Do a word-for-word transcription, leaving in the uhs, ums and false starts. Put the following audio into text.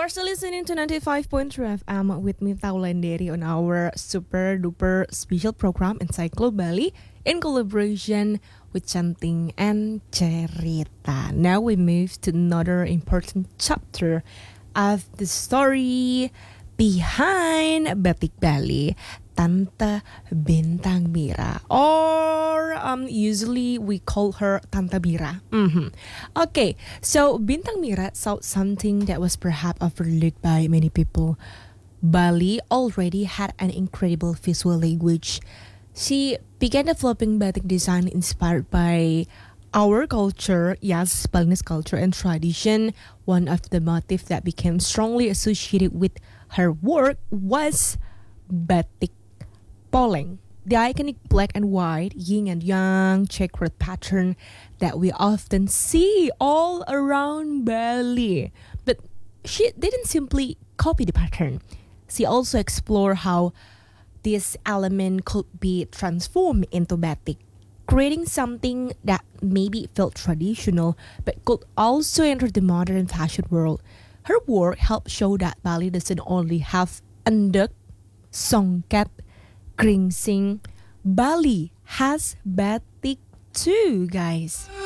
are still listening to ninety-five point three F M with me Taulanderi on our super duper special program Encyclo Bali in collaboration with Chanting and Cerita. Now we move to another important chapter of the story behind Batik Bali, Tante Bintang Mira, or um, usually we call her Tante Bira. Mm-hmm. Okay, so Bintang Mira saw something that was perhaps overlooked by many people. Bali already had an incredible visual language. She began developing batik design inspired by our culture, yes, Balinese culture and tradition. One of the motifs that became strongly associated with her work was batik poleng, the iconic black and white yin and yang checkered pattern that we often see all around Bali. But she didn't simply copy the pattern. She also explored how this element could be transformed into batik, creating something that maybe felt traditional but could also enter the modern fashion world. Her work helped show that Bali doesn't only have endek, songket, gringsing. Bali has batik too, guys.